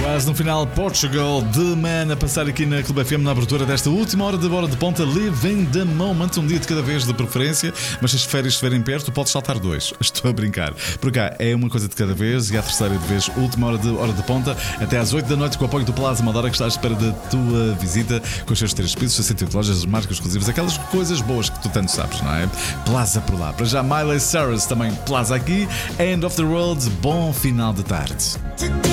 Quase no final, Portugal, The Man a passar aqui na Clube FM na abertura desta última hora de Hora de Ponta. Living the moment, um dia de cada vez de preferência, mas se as férias estiverem perto, podes saltar dois. Estou a brincar. Por cá é uma coisa de cada vez e a terceira de vez, última hora de Ponta, até às 8 da noite, com o apoio do Plaza Amadora, que está à espera da tua visita, com os seus 3 pisos, 68 lojas, marcas exclusivas, aquelas coisas boas que tu tanto sabes, não é? Plaza por lá. Para já, Miley Cyrus também Plaza aqui. End of the Road, bom final de tarde.